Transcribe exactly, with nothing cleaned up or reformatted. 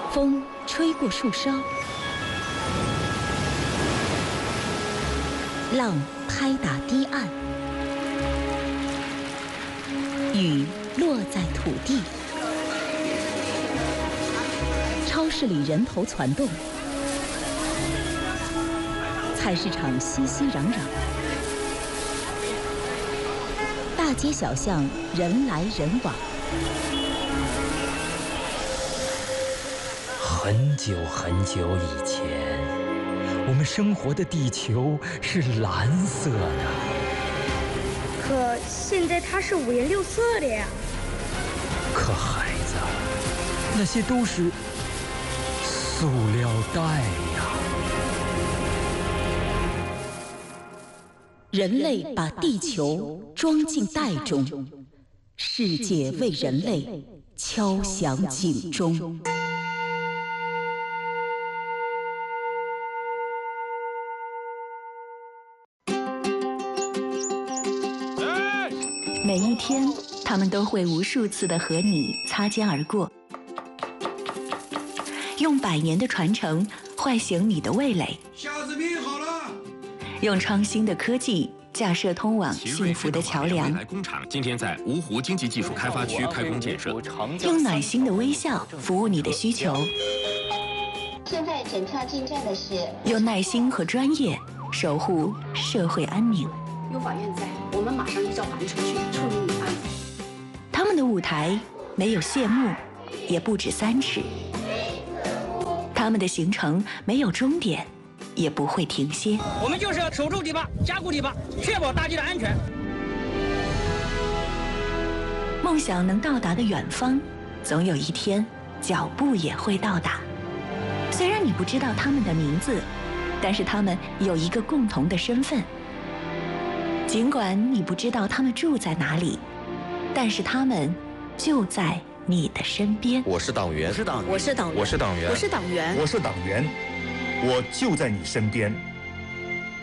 风吹过树梢，浪拍打堤岸，雨落在土地。超市里人头攒动，菜市场熙熙攘攘，大街小巷人来人往。 很久很久以前，我们生活的地球是蓝色的。 可现在它是五颜六色的呀。 可孩子，那些都是塑料袋呀。 人类把地球装进袋中，世界为人类敲响警钟。每一天，他们都会无数次地和你擦肩而过，用百年的传承唤醒你的味蕾。 虾子拼好了， 用创新的科技架设通往幸福的桥梁。 未来工厂今天在芜湖经济技术开发区开工建设。 用暖心的微笑服务你的需求。 现在检票进站的是。 用耐心和专业守护社会安宁。 有法院在，我们马上依照法律程序处理你案。 他们的舞台没有谢幕，也不止三尺。他们的行程没有终点，也不会停歇。 我们就是要守住堤坝，加固堤坝，确保大家的安全。 梦想能到达的远方，总有一天脚步也会到达。虽然你不知道他们的名字，但是他们有一个共同的身份。尽管你不知道他们住在哪里，但是他们就在你的身边。 我是党员， 我是党员， 我是党员， 我是党员， 我是党员， 我是党员， 我就在你身边。